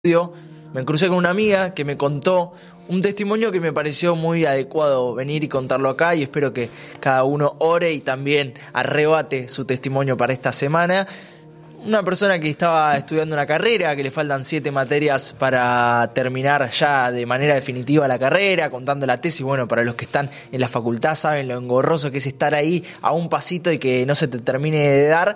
Me crucé con una amiga que me contó un testimonio que me pareció muy adecuado venir y contarlo acá, y espero que cada uno ore y también arrebate su testimonio para esta semana. Una persona que estaba estudiando una carrera, que le faltan 7 materias para terminar ya de manera definitiva la carrera, contando la tesis. Bueno, para los que están en la facultad saben lo engorroso que es estar ahí a un pasito y que no se te termine de dar,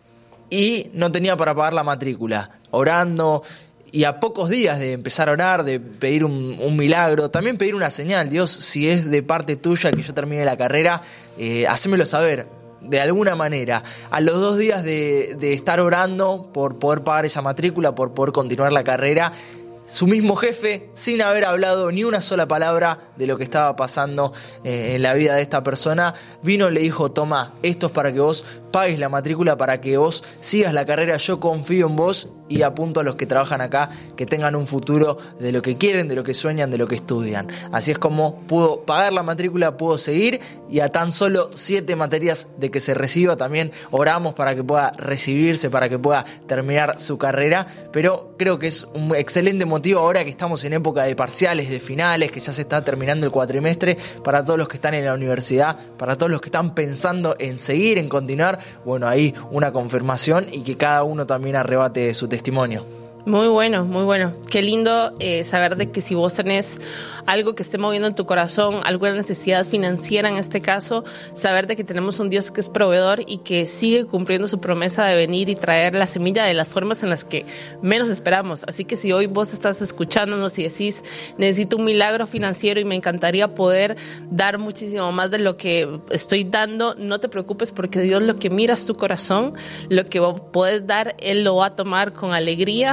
y no tenía para pagar la matrícula, orando. Y a pocos días de empezar a orar, de pedir un milagro, también pedir una señal. Dios, si es de parte tuya que yo termine la carrera, hacémelo saber de alguna manera. A los 2 días de estar orando por poder pagar esa matrícula, por poder continuar la carrera, su mismo jefe, sin haber hablado ni una sola palabra de lo que estaba pasando en la vida de esta persona, vino y le dijo: toma, esto es para que vos pagues la matrícula, para que vos sigas la carrera, yo confío en vos y apunto a los que trabajan acá que tengan un futuro de lo que quieren, de lo que sueñan, de lo que estudian. Así es como pudo pagar la matrícula, pudo seguir, y a tan solo 7 materias de que se reciba, también oramos para que pueda recibirse, para que pueda terminar su carrera. Pero creo que es un excelente motivo ahora que estamos en época de parciales, de finales, que ya se está terminando el cuatrimestre, para todos los que están en la universidad, para todos los que están pensando en seguir, en continuar. Bueno, ahí una confirmación, y que cada uno también arrebate su testimonio. Muy bueno, muy bueno. Qué lindo saber de que si vos tenés algo que esté moviendo en tu corazón, alguna necesidad financiera en este caso, saber de que tenemos un Dios que es proveedor y que sigue cumpliendo su promesa de venir y traer la semilla de las formas en las que menos esperamos. Así que si hoy vos estás escuchándonos y decís: necesito un milagro financiero y me encantaría poder dar muchísimo más de lo que estoy dando, no te preocupes, porque Dios lo que mira es tu corazón, lo que vos podés dar, Él lo va a tomar con alegría.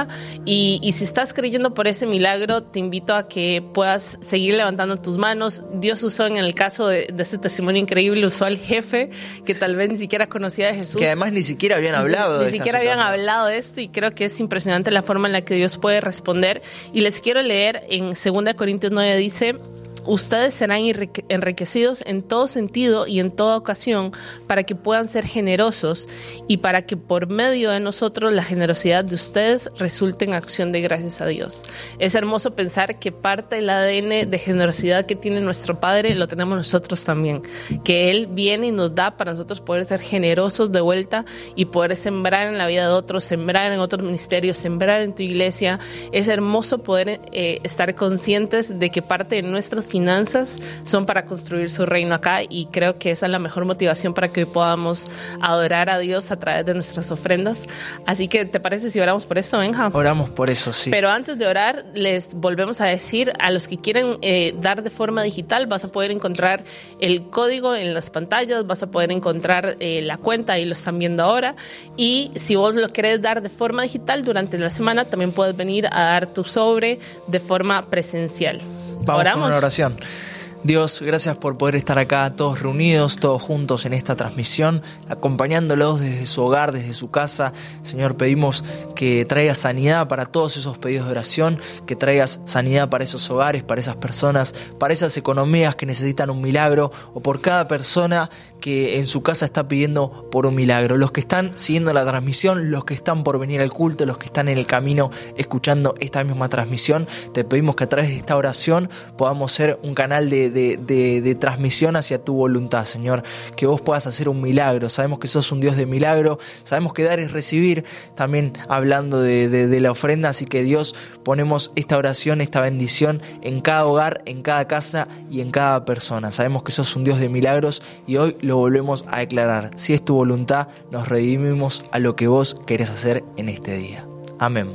Y si estás creyendo por ese milagro, te invito a que puedas seguir levantando tus manos. Dios usó, en el caso de este testimonio increíble, usó al jefe que tal vez ni siquiera conocía de Jesús, que además ni siquiera habían hablado ni siquiera habían hablado de esto, y creo que es impresionante la forma en la que Dios puede responder. Y les quiero leer en 2 Corintios 9, dice: ustedes serán enriquecidos en todo sentido y en toda ocasión, para que puedan ser generosos y para que por medio de nosotros la generosidad de ustedes resulte en acción de gracias a Dios. Es hermoso pensar que parte del ADN de generosidad que tiene nuestro Padre lo tenemos nosotros también, que Él viene y nos da para nosotros poder ser generosos de vuelta y poder sembrar en la vida de otros, sembrar en otros ministerios, sembrar en tu iglesia. Es hermoso poder estar conscientes de que parte de nuestras finanzas son para construir su reino acá, y creo que esa es la mejor motivación para que hoy podamos adorar a Dios a través de nuestras ofrendas. Así que, ¿te parece si oramos por esto, Benja? Oramos por eso, sí. Pero antes de orar, les volvemos a decir a los que quieren dar de forma digital, vas a poder encontrar el código en las pantallas, vas a poder encontrar la cuenta, ahí lo están viendo ahora. Y si vos lo querés dar de forma digital durante la semana, también puedes venir a dar tu sobre de forma presencial. Vamos ¿Oramos? con una oración. Dios, gracias por poder estar acá todos reunidos, todos juntos en esta transmisión, acompañándolos desde su hogar, desde su casa. Señor, pedimos que traigas sanidad para todos esos pedidos de oración, que traigas sanidad para esos hogares, para esas personas, para esas economías que necesitan un milagro, o por cada persona que en su casa está pidiendo por un milagro. Los que están siguiendo la transmisión, los que están por venir al culto, los que están en el camino escuchando esta misma transmisión, te pedimos que a través de esta oración podamos ser un canal de transmisión hacia tu voluntad, Señor, que vos puedas hacer un milagro. Sabemos que sos un Dios de milagro, sabemos que dar es recibir, también hablando de la ofrenda. Así que, Dios, ponemos esta oración, esta bendición en cada hogar, en cada casa y en cada persona. Sabemos que sos un Dios de milagros, y hoy lo volvemos a declarar. Si es tu voluntad, nos redimimos a lo que vos querés hacer en este día. Amén.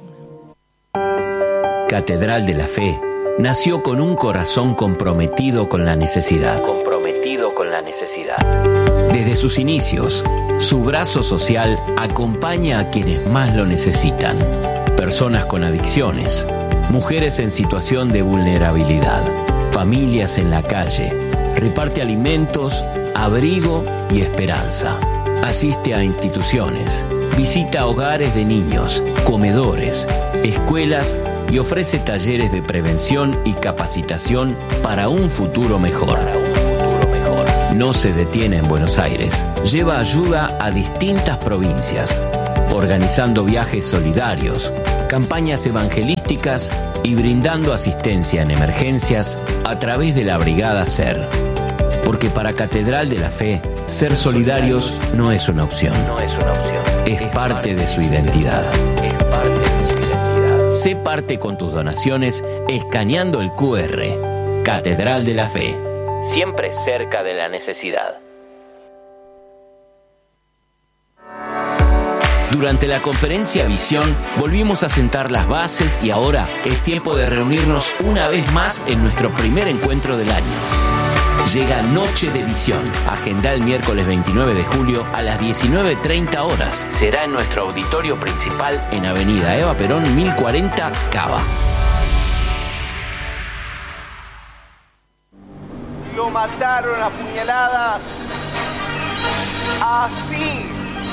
Catedral de la Fe nació con un corazón comprometido con la necesidad. Desde sus inicios, su brazo social acompaña a quienes más lo necesitan. Personas con adicciones, mujeres en situación de vulnerabilidad, familias en la calle. Reparte alimentos, abrigo y esperanza. Asiste a instituciones, visita hogares de niños, comedores, escuelas y ofrece talleres de prevención y capacitación para un futuro mejor. No se detiene en Buenos Aires, lleva ayuda a distintas provincias. organizando viajes solidarios, campañas evangelísticas y brindando asistencia en emergencias a través de la Brigada SER. Porque para Catedral de la Fe, ser solidarios no es una opción, es parte de su identidad. Sé parte con tus donaciones escaneando el QR. Catedral de la Fe, siempre cerca de la necesidad. Durante la conferencia Visión volvimos a sentar las bases y ahora es tiempo de reunirnos una vez más en nuestro primer encuentro del año. Llega Noche de Visión. Agenda el miércoles 29 de julio a las 19:30 horas. Será en nuestro auditorio principal en Avenida Eva Perón 1040, Cava. Lo mataron a puñaladas. Así.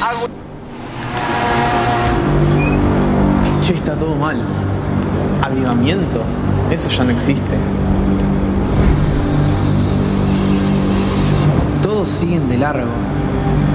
Che, está todo mal. Avivamiento, eso ya no existe. Todos siguen de largo.